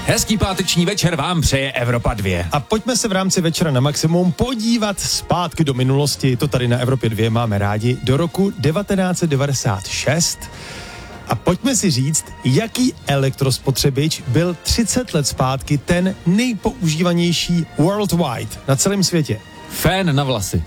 Hezký páteční večer vám přeje Evropa 2. A pojďme se v rámci Večera na maximum podívat zpátky do minulosti, to tady na Evropě 2 máme rádi, do roku 1996. A pojďme si říct, jaký elektrospotřebič byl 30 let zpátky ten nejpoužívanější worldwide na celém světě. Fén na vlasy.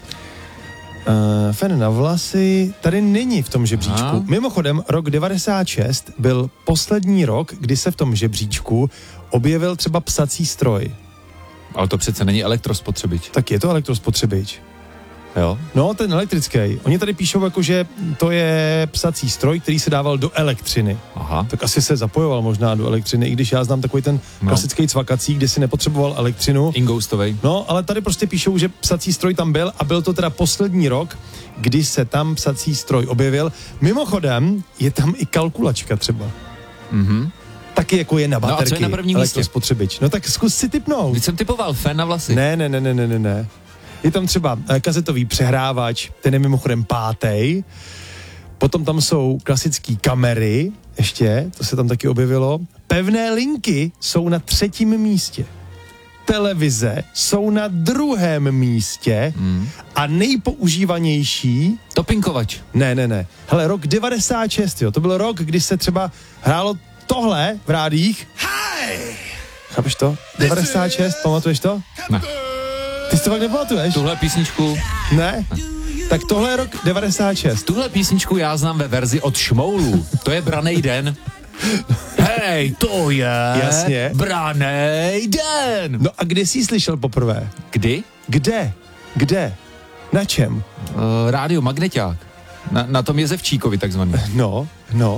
Fén na vlasy tady není v tom žebříčku. Aha. Mimochodem, rok 96 byl poslední rok, kdy se v tom žebříčku objevil třeba psací stroj. Ale to přece není elektrospotřebič. Tak je to elektrospotřebič. Jo? No, ten elektrický. Oni tady píšou, jako, že to je psací stroj, který se dával do elektřiny. Aha. Tak asi se zapojoval možná do elektřiny, i když já znám takový ten klasický cvakací, kde si nepotřeboval elektřinu. Ingoustovej. No, ale tady prostě píšou, že psací stroj tam byl a byl to teda poslední rok, kdy se tam psací stroj objevil. Mimochodem, je tam i kalkulačka třeba. Mhm. Taky jako je na baterky. No a co je na prvním místě? Elektrospotřebič. No tak zkus si tipnout. Když jsem typoval fén na vlasy. Ne. Je tam třeba kazetový přehrávač, ten je mimochodem 5. Potom tam jsou klasické kamery, ještě, to se tam taky objevilo. Pevné linky jsou na 3. místě. Televize jsou na 2. místě a nejpoužívanější... Topinkovač. Ne. Hele, rok 96, jo, to byl rok, kdy se třeba hrálo tohle v rádiích. Chápeš to? 96, pamatuješ to? Ne. Ty si to fakt nepamatuješ? Tuhle písničku... Ne? Tak tohle je rok 96. Tuhle písničku já znám ve verzi od Šmoulů. To je Branej den. Hej, to je... Jasně. Branej den. No a kde jsi ji slyšel poprvé? Kdy? Kde? Na čem? Rádio Magneťák. Na tom Jezevčíkovi takzvaný. No.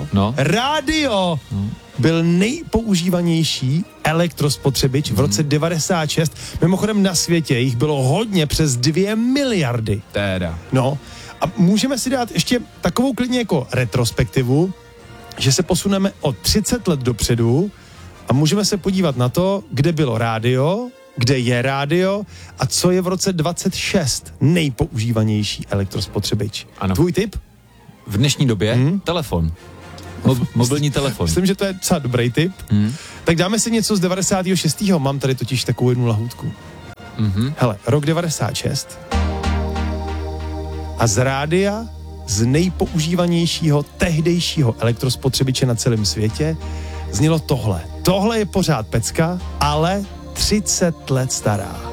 Rádio byl nejpoužívanější elektrospotřebič v roce 96. Mimochodem na světě jich bylo hodně, přes 2 miliardy. Teda. No a můžeme si dát ještě takovou klidně jako retrospektivu, že se posuneme o 30 let dopředu a můžeme se podívat na to, kde bylo rádio, kde je rádio a co je v roce 26 nejpoužívanější elektrospotřebič. Ano. Tvůj tip? V dnešní době telefon. Mobilní telefon. Myslím, že to je docela dobrý tip. Tak dáme si něco z 96. Mám tady totiž takovou jednu lahůdku. Hele, rok 96 a z rádia, z nejpoužívanějšího tehdejšího elektrospotřebiče na celém světě znělo tohle. Tohle je pořád pecka, ale 30 let stará.